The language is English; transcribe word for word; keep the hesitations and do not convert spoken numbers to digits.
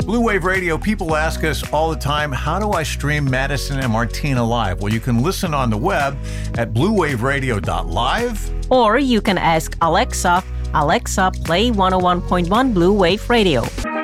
Blue Wave Radio, people ask us all the time, how do I stream Madison and Martina live? Well, you can listen on the web at blue wave radio dot live. Or you can ask Alexa, Alexa, play one oh one point one Blue Wave Radio.